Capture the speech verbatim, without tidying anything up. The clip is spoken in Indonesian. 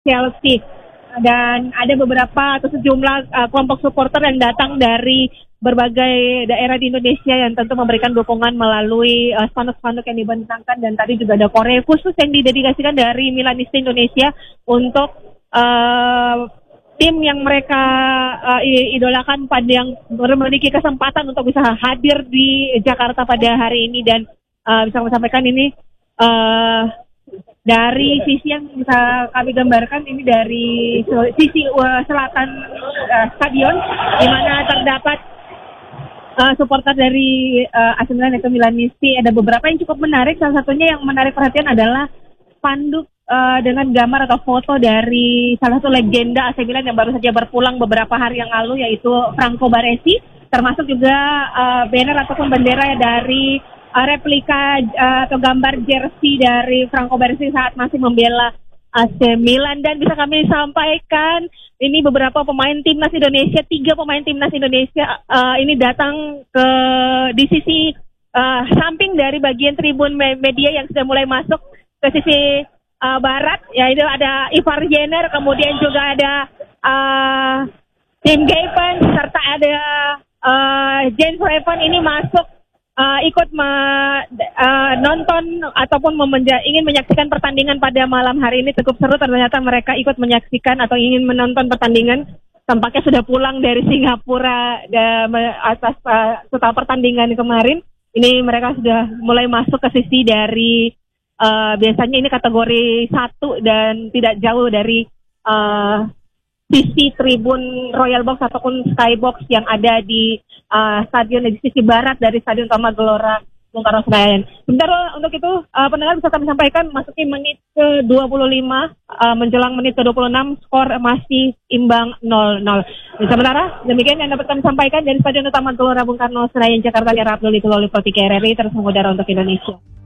Chelsea. Dan ada beberapa atau sejumlah uh, kelompok supporter yang datang dari berbagai daerah di Indonesia yang tentu memberikan dukungan melalui uh, spanduk-spanduk yang dibentangkan, dan tadi juga ada Korea khusus yang didedikasikan dari Milanisti Indonesia untuk uh, tim yang mereka uh, idolakan, pada yang memiliki kesempatan untuk bisa hadir di Jakarta pada hari ini. Dan uh, bisa kami sampaikan ini uh, dari sisi yang bisa kami gambarkan, ini dari sisi uh, selatan uh, stadion, di mana terdapat uh, supporter dari uh, A C Milan atau Milanisti. Ada beberapa yang cukup menarik. Salah satunya yang menarik perhatian adalah spanduk uh, dengan gambar atau foto dari salah satu legenda A C Milan yang baru saja berpulang beberapa hari yang lalu, yaitu Franco Baresi. Termasuk juga uh, banner ataupun bendera dari Uh, replika uh, atau gambar jersey dari Franco Baresi saat masih membela A C Milan. Dan bisa kami sampaikan, ini beberapa pemain timnas Indonesia, tiga pemain timnas Indonesia uh, ini datang ke di sisi uh, samping dari bagian tribun media yang sudah mulai masuk ke sisi uh, barat. Ya, itu ada Ivar Jenner, kemudian juga ada uh, Tim Gavin, serta ada uh, James Revan ini masuk Uh, ikut me- uh, nonton ataupun memenja- ingin menyaksikan pertandingan pada malam hari ini. Cukup seru, ternyata mereka ikut menyaksikan atau ingin menonton pertandingan. Tampaknya sudah pulang dari Singapura da- atas uh, setelah pertandingan kemarin. Ini mereka sudah mulai masuk ke sisi dari uh, biasanya ini kategori satu dan tidak jauh dari uh, sisi tribun Royal Box ataupun Skybox yang ada di uh, stadion di sisi barat dari Stadion Utama Gelora Bung Karno Senayan. Sebentar untuk itu uh, pendengar bisa kami sampaikan, masuki menit ke dua puluh lima, uh, menjelang menit ke dua puluh enam, skor masih imbang nol nol. Sementara demikian yang dapat kami sampaikan dari Stadion Utama Gelora Bung Karno Senayan, Jakarta. Abdul itu Loli Pro tiga R R I terus mengudara untuk Indonesia.